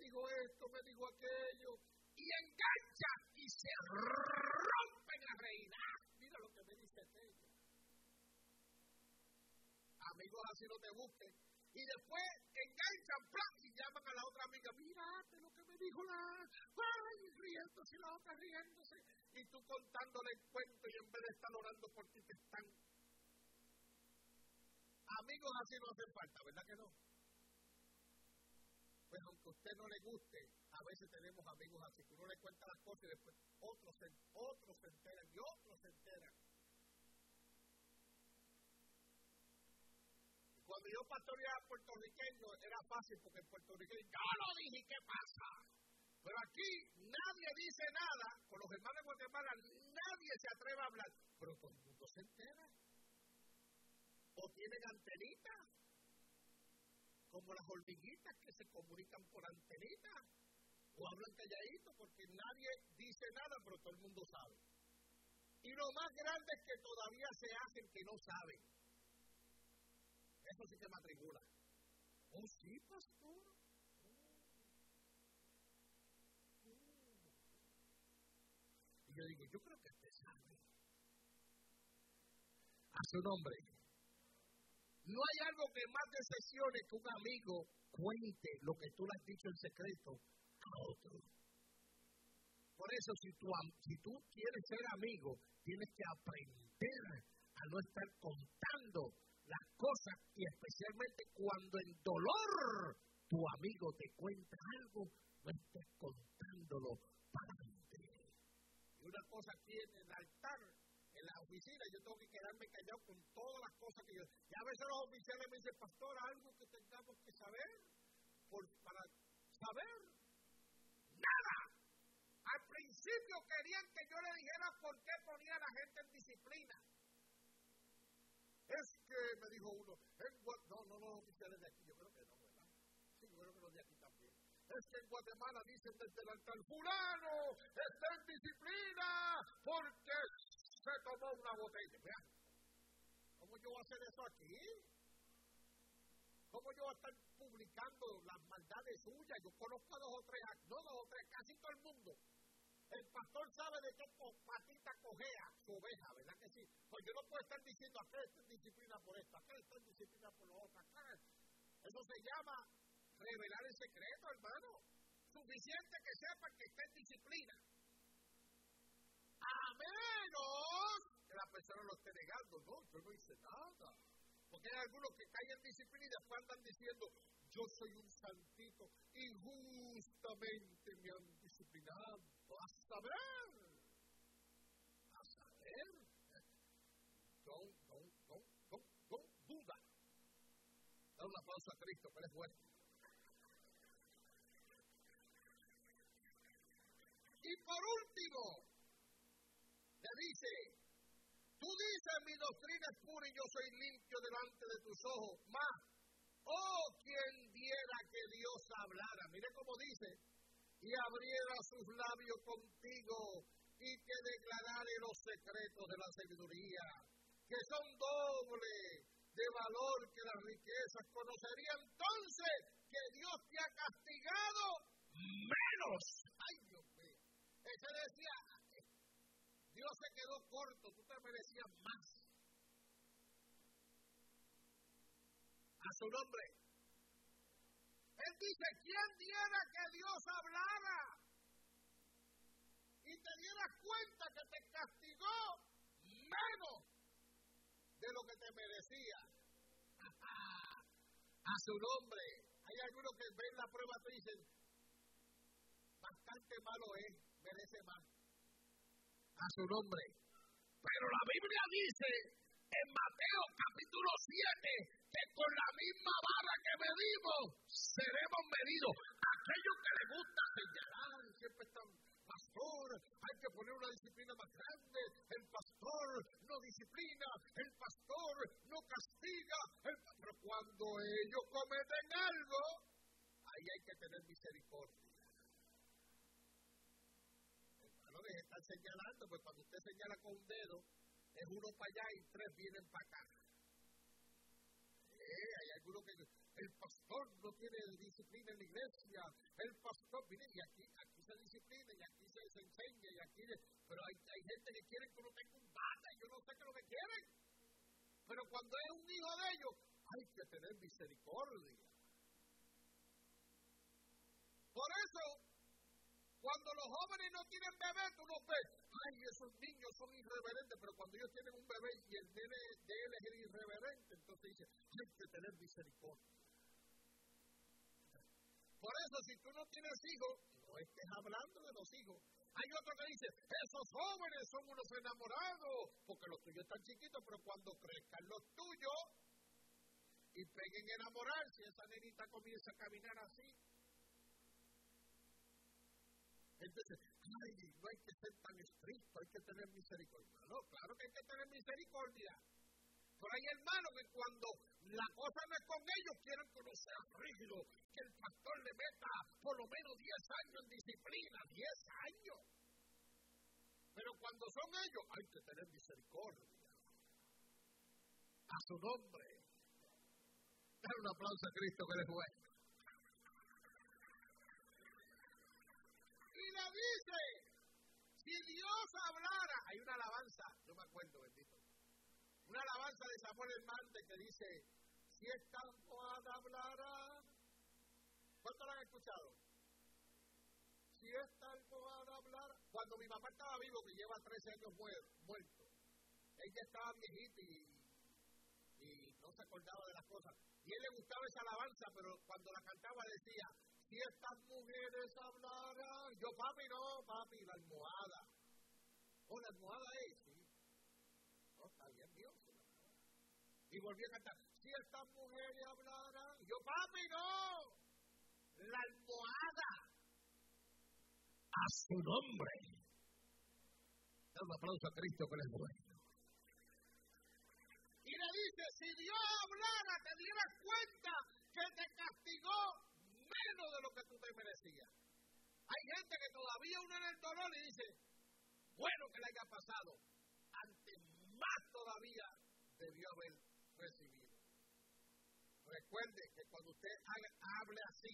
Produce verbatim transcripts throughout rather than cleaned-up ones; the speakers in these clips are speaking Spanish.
dijo esto, me dijo aquello, y engancha y se rompen a reír. Ah, mira lo que me dice aquello. Amigos así no te busquen. Y después enganchan, plan, y llaman a la otra amiga, mírate lo que me dijo la, ay, riéndose, la otra riéndose, y tú contándole el cuento, y en vez de estar orando por ti, te están. Amigos así no hacen falta, ¿verdad que no? Pues aunque a usted no le guste, a veces tenemos amigos así, que uno le cuenta las cosas y después otros se, otros se enteran, y otros se enteran. Cuando yo pastoreaba puertorriqueño, era fácil porque en puertorriqueño, yo lo dije, ¿qué pasa? Pero aquí nadie dice nada, con los hermanos de Guatemala, nadie se atreve a hablar, pero todo el mundo se entera. O tienen antenitas, como las hormiguitas que se comunican por antenitas, o hablan calladito porque nadie dice nada, pero todo el mundo sabe. Y lo más grande es que todavía se hacen que no saben. Eso sí que matricula. Oh, sí, pastor. Oh. Oh. Y yo digo, yo creo que usted sabe. A su nombre. No hay algo que más decepcione que un amigo cuente lo que tú le has dicho en secreto a otro. Por eso, si tú, si tú quieres ser amigo, tienes que aprender a no estar contando las cosas, y especialmente cuando en dolor tu amigo te cuenta algo, no estés contándolo para adelante. Y una cosa aquí en el altar, en la oficina, yo tengo que quedarme callado con todas las cosas que yo... Y a veces los oficiales me dicen, pastor, algo que tengamos que saber, por, para saber nada. Al principio querían que yo le dijera por qué ponía a la gente en disciplina. Es que, me dijo uno, en Gua- no, no los oficiales de aquí, yo creo que no, ¿verdad? Sí, yo creo que los de aquí también. Es que en Guatemala dicen desde el altar, fulano está en disciplina porque se tomó una botella. Vean, ¿cómo yo voy a hacer eso aquí? ¿Cómo yo voy a estar publicando las maldades suyas? Yo conozco a dos o tres, no dos o tres, casi todo el mundo. El pastor sabe de qué patita cojea su oveja, ¿verdad que sí? Pues yo no puedo estar diciendo, aquel está en disciplina por esto, aquel está en disciplina por lo otro, aquel. Eso se llama revelar el secreto, hermano. Suficiente que sepan que está en disciplina. A menos que la persona lo esté negando. No, yo no hice nada. Porque hay algunos que caen en disciplina y después andan diciendo, yo soy un santito y justamente me han disciplinado. A saber, a saber, don't, don't, don't, don't, don't duda. Da un aplauso a Cristo, que Él es bueno. Y por último, le dice, tú dices mi doctrina es pura y yo soy limpio delante de tus ojos. Más, oh, quien diera que Dios hablara. Mire cómo dice. Y abriera sus labios contigo, y que declarare los secretos de la sabiduría, que son dobles de valor que las riquezas. Conocería entonces que Dios te ha castigado menos. Ay, Dios mío. Ese decía, Dios se quedó corto, tú te merecías más. A su nombre. Él dice, ¿quién diera que Dios hablara? Y te dieras cuenta que te castigó menos de lo que te merecía. A su nombre. Hay algunos que ven la prueba y dicen, bastante malo es, merece más. A su nombre. Pero la Biblia dice en Mateo capítulo siete que con la misma vara que medimos seremos medidos. Aquellos que les gusta señalar, siempre están, pastor, hay que poner una disciplina más grande, el pastor no disciplina, el pastor no castiga, el... pero cuando ellos cometen algo, ahí hay que tener misericordia. Hermano, deje de estar señalando, pues cuando usted señala con un dedo, es uno para allá y tres vienen para acá. Eh, hay uno que el pastor no tiene disciplina en la iglesia, el pastor, mire, y aquí, aquí se disciplina, y aquí se, se enseña, y aquí, pero hay, hay gente que quiere que uno tenga un bata, y yo no sé qué es lo que quieren, pero cuando es un hijo de ellos, hay que tener misericordia. Por eso, cuando los jóvenes no tienen bebé, tú los ves, ay, esos niños son irreverentes, pero cuando ellos tienen un bebé y el nene de él es el irreverente, entonces dice, hay que tener misericordia. Por eso, si tú no tienes hijos, no estés hablando de los hijos. Hay otro que dice, esos jóvenes son unos enamorados, porque los tuyos están chiquitos, pero cuando crezcan los tuyos y peguen a enamorarse, esa nenita comienza a caminar así. Entonces, ay, no hay que ser tan estricto, hay que tener misericordia. No, claro que hay que tener misericordia. Pero hay hermanos que cuando la cosa no es con ellos, quieren que uno sea rígido, que el pastor le meta por lo menos diez años en disciplina, diez años. Pero cuando son ellos, hay que tener misericordia. A su nombre. Dar un aplauso a Cristo que le juega. Y le dice, si Dios hablara, hay una alabanza, yo me acuerdo, bendito, una alabanza de Samuel Hernández que dice, si esta almohada hablara, ¿cuánto la han escuchado? Si esta almohada hablara, cuando mi mamá estaba vivo, que lleva trece años muerto, ella estaba viejita y, y no se acordaba de las cosas, y a él le gustaba esa alabanza, pero cuando la cantaba decía, si estas mujeres hablaran, yo papi no, papi, la almohada. Oh, la almohada es, sí. No, está bien, Dios. Y volví a cantar, si estas mujeres hablaran, yo papi no, la almohada. A su nombre. Da un aplauso a Cristo que les bueno. Y le dice, si Dios hablara, te dieras cuenta que te castigó menos de lo que tú te merecías. Hay gente que todavía uno en el dolor y dice, bueno que le haya pasado, antes más todavía debió haber recibido. Recuerde que cuando usted hable así,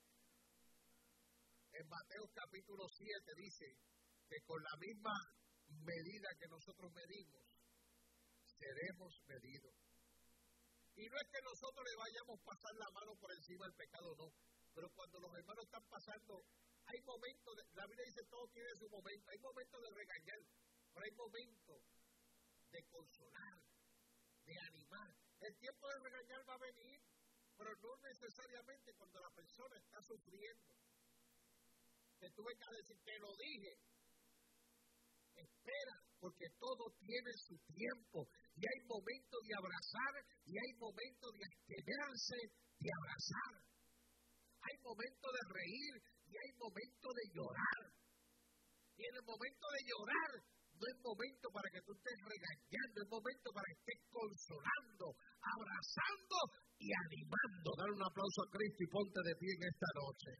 en Mateo capítulo siete dice que con la misma medida que nosotros medimos, seremos medidos. Y no es que nosotros le vayamos a pasar la mano por encima del pecado, no. Pero cuando los hermanos están pasando, hay momentos, de, la Biblia dice todo tiene su momento, hay momentos de regañar, pero hay momentos de consolar, de animar. El tiempo de regañar va a venir, pero no necesariamente cuando la persona está sufriendo. Que tú vengas a decir, te lo dije. Espera, porque todo tiene su tiempo. Y hay momentos de abrazar, y hay momentos de abstenerse de abrazar. Hay momentos de reír, y hay momentos de llorar. Y en el momento de llorar, no es momento para que tú estés regañando, es momento para que estés consolando, abrazando y animando. Dale un aplauso a Cristo y ponte de pie en esta noche.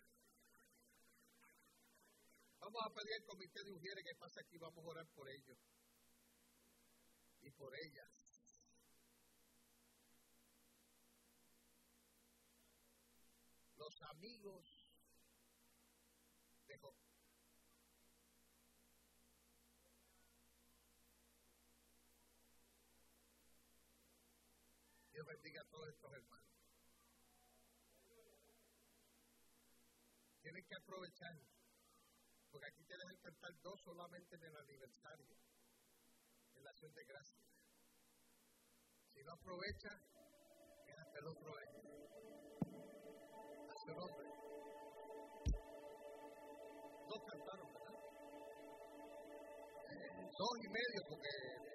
Vamos a pedir al comité de Ujieres que pase aquí, vamos a orar por ellos y por ellas. Los amigos de Job. Dios bendiga a todos estos hermanos. Tienen que aprovechar, porque aquí tienes que cantar dos solamente en el aniversario, en la acción de gracias. Si no aprovechas, queda hasta el otro año. A su nombre. Dos cantaron, ¿verdad? Eh, dos y medio, porque